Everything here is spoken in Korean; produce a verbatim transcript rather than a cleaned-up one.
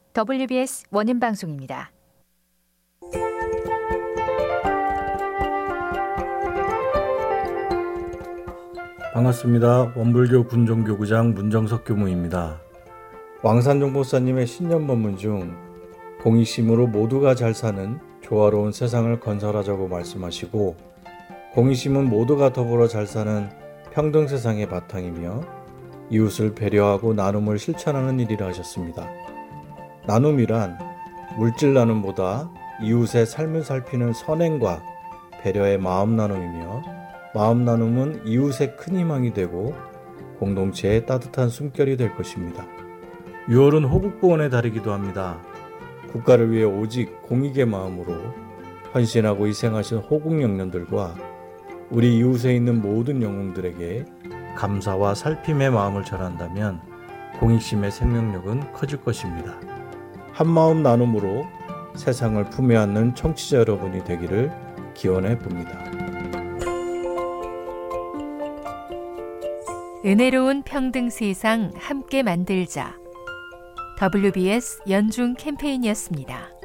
더블유비에스 원음방송입니다. 반갑습니다. 원불교 군종교구장 문정석 교무입니다. 왕산종 보사님의 신년법문 중 공이심으로 모두가 잘 사는 조화로운 세상을 건설하자고 말씀하시고, 공이심은 모두가 더불어 잘 사는 평등 세상의 바탕이며 이웃을 배려하고 나눔을 실천하는 일이라 하셨습니다. 나눔이란 물질 나눔보다 이웃의 삶을 살피는 선행과 배려의 마음 나눔이며, 마음 나눔은 이웃의 큰 희망이 되고 공동체의 따뜻한 숨결이 될 것입니다. 유월은 호국보원의 달이기도 합니다. 국가를 위해 오직 공익의 마음으로 헌신하고 희생하신 호국 영령들과 우리 이웃에 있는 모든 영웅들에게 감사와 살핌의 마음을 전한다면 공익심의 생명력은 커질 것입니다. 한마음 나눔으로 세상을 품에 안는 청취자 여러분이 되기를 기원해 봅니다. 은혜로운 평등 세상 함께 만들자. 더블유비에스 연중 캠페인이었습니다.